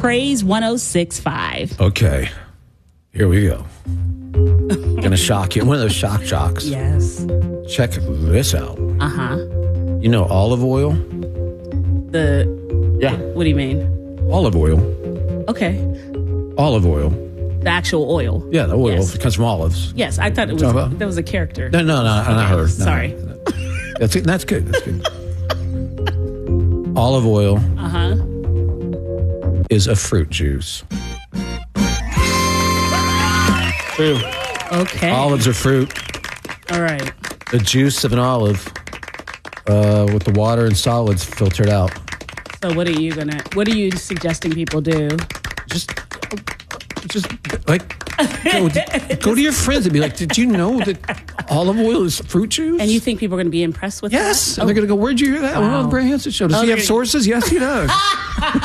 Praise 106.5. Okay. Here we go. Gonna shock you. One of those shock jocks. Yes. Check this out. Uh-huh. You know olive oil? Yeah. What do you mean? Olive oil. Okay. Olive oil. The actual oil. Yeah, the oil Yes. comes from olives. Yes, I thought that was a character. No, not her. No, Sorry. no. That's good. That's good. Olive oil is a fruit juice. True. Okay. Olives are fruit. All right. The juice of an olive with the water and solids filtered out. So what are you suggesting people do? Just like go to your friends and be like, did you know that olive oil is fruit juice? And you think people are going to be impressed with that? Yes. And they're going to go, where'd you hear that? Wow. Well, on Brand Hansen show. Does he have sources? Yes, he does.